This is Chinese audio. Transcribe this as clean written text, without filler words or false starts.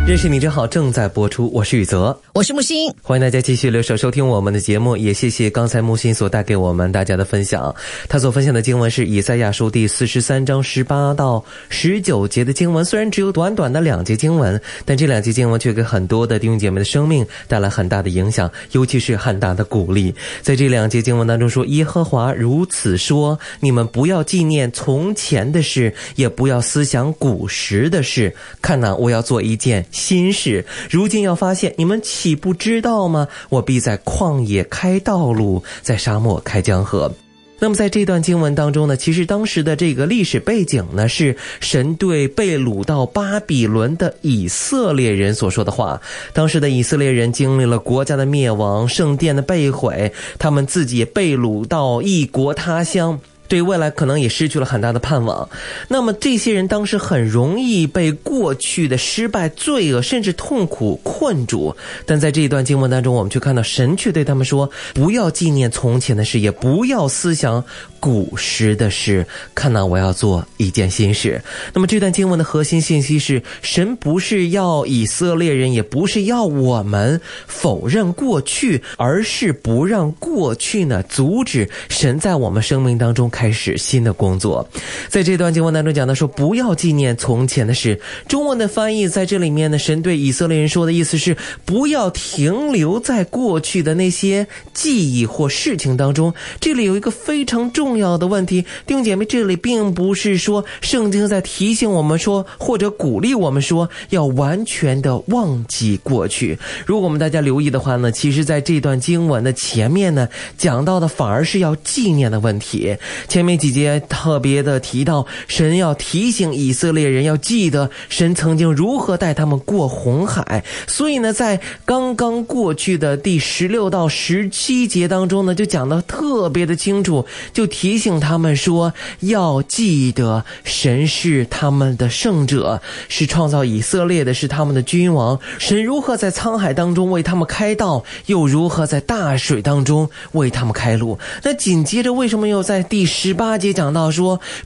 认识你真好正在播出，我是宇泽， 我是木星， 欢迎大家继续留守收听我们的节目，也谢谢刚才木星所带给我们大家的分享。他所分享的经文是以赛亚书第43章18到19节的经文，虽然只有短短的2节经文，但这2节经文却给很多的弟兄姐妹的生命带来很大的影响，尤其是很大的鼓励。在这2节经文当中说，耶和华如此说，你们不要纪念从前的事，也不要思想古时的事，看哪，我要做一件新事，如今要发现，你们岂不知道吗？我必在旷野开道路，在沙漠开江河。那么在这段经文当中呢，其实当时的这个历史背景呢，是神对被掳到巴比伦的以色列人所说的话。当时的以色列人经历了国家的灭亡，圣殿的被毁，他们自己也被掳到异国他乡，对未来可能也失去了很大的盼望。那么这些人当时很容易被过去的失败、罪恶甚至痛苦困住，但在这一段经文当中，我们却看到神却对他们说，不要纪念从前的事，也不要思想古时的事，看哪，我要做一件新事。那么这段经文的核心信息是，神不是要以色列人，也不是要我们否认过去，而是不让过去呢阻止神在我们生命当中开始新的工作。在这段经文当中讲到说，不要纪念从前的事，中文的翻译在这里面呢，神对以色列人说的意思是，不要停留在过去的那些记忆或事情当中。这里有一个非常重要的问题，弟兄姐妹，这里并不是说圣经在提醒我们说，或者鼓励我们说要完全的忘记过去。如果我们大家留意的话呢，其实在这段经文的前面呢，讲到的反而是要纪念的问题。前面几节特别的提到，神要提醒以色列人要记得神曾经如何带他们过红海。所以呢，在刚刚过去的第16到17节当中呢，就讲得特别的清楚，就提醒他们说，要记得神是他们的圣者，是创造以色列的，是他们的君王。神如何在沧海当中为他们开道，又如何在大水当中为他们开路。那紧接着为什么又在第18节讲到说，